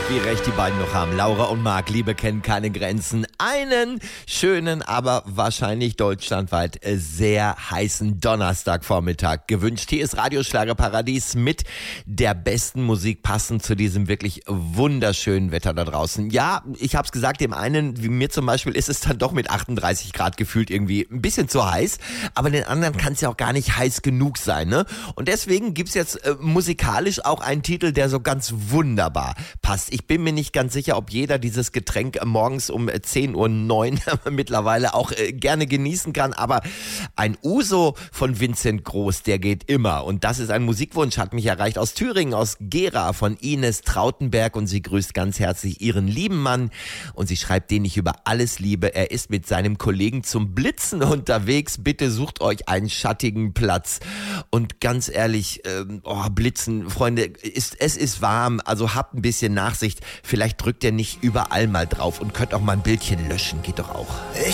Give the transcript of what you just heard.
Wie recht die beiden noch haben. Laura und Marc, Liebe kennt keine Grenzen. Einen schönen, aber wahrscheinlich deutschlandweit sehr heißen Donnerstagvormittag gewünscht. Hier ist Radioschlagerparadies mit der besten Musik passend zu diesem wirklich wunderschönen Wetter da draußen. Ja, ich hab's gesagt, dem einen, wie mir zum Beispiel, ist es dann doch mit 38 Grad gefühlt irgendwie ein bisschen zu heiß. Aber den anderen kann es ja auch gar nicht heiß genug sein, ne? Und deswegen gibt's jetzt musikalisch auch einen Titel, der so ganz wunderbar passt. Ich bin mir nicht ganz sicher, ob jeder dieses Getränk morgens um 10:09 Uhr mittlerweile auch gerne genießen kann, aber ein Uso von Vincent Groß, der geht immer. Und das ist ein Musikwunsch, hat mich erreicht aus Thüringen, aus Gera, von Ines Trautenberg, und sie grüßt ganz herzlich ihren lieben Mann und sie schreibt, den ich über alles liebe. Er ist mit seinem Kollegen zum Blitzen unterwegs. Bitte sucht euch einen schattigen Platz. Und ganz ehrlich, Blitzen, Freunde, es ist warm, also habt ein bisschen Nachsicht. Vielleicht drückt ihr nicht überall mal drauf und könnt auch mal ein Bildchen löschen, geht doch auch.